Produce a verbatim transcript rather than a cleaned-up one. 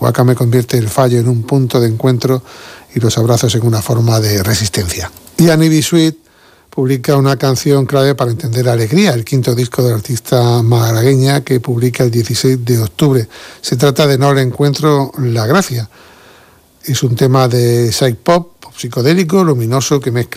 Wakame convierte el fallo en un punto de encuentro y los abrazos en una forma de resistencia. Y Annie Sweet publica una canción clave para entender la alegría, el quinto disco de la artista malagueña que publica el dieciséis de octubre. Se trata de No le encuentro la gracia. Es un tema de psych pop, pop psicodélico, luminoso, que mezcla